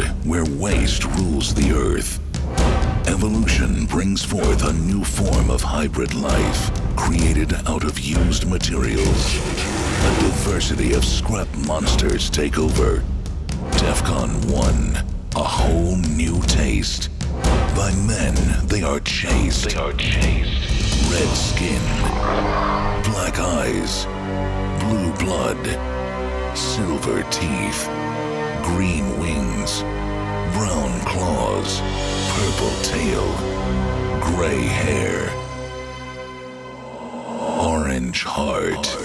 where waste rules the earth, evolution brings forth a new form of hybrid life created out of used materials. A diversity of scrap monsters take over. DEFCON 1, a whole new taste. By men, they are chased. Red skin, black eyes, blue blood, silver teeth, green wings, brown claws, purple tail, gray hair, orange heart.